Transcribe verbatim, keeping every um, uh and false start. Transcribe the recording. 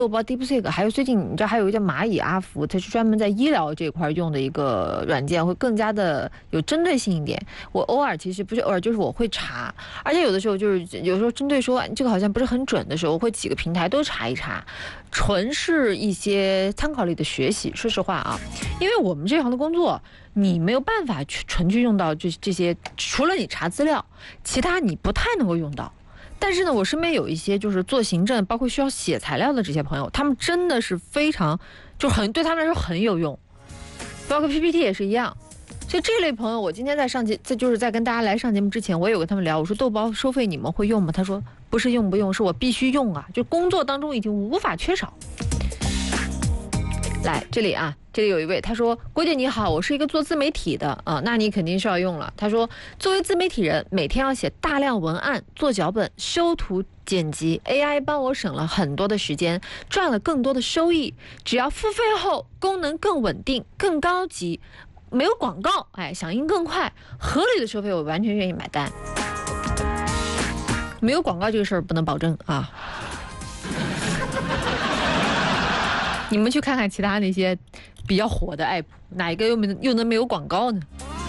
豆包 DeepSeek， 还有最近你知道还有一个叫蚂蚁阿福，它是专门在医疗这块用的一个软件，会更加的有针对性一点。我偶尔其实不是偶尔，就是我会查，而且有的时候就是有时候针对说这个好像不是很准的时候，我会几个平台都查一查，纯是一些参考类的学习。说实话啊，因为我们这行的工作，你没有办法去纯去用到这这些，除了你查资料，其他你不太能够用到。但是呢，我身边有一些就是做行政，包括需要写材料的这些朋友，他们真的是非常，就很对他们来说很有用，包括 P P T 也是一样。所以这类朋友，我今天在上节，在就是在跟大家来上节目之前，我有跟他们聊，我说豆包收费你们会用吗？他说不是用不用，是我必须用啊，就工作当中已经无法缺少。来这里啊，这里有一位，他说：“郭姐你好，我是一个做自媒体的啊，那你肯定是要用了。”他说：“作为自媒体人，每天要写大量文案、做脚本、修图、剪辑 ，A I 帮我省了很多的时间，赚了更多的收益。只要付费后，功能更稳定、更高级，没有广告，哎，响应更快，合理的收费我完全愿意买单。没有广告这个事儿不能保证啊。”你们去看看其他那些比较火的 app， 哪一个又没又能没有广告呢？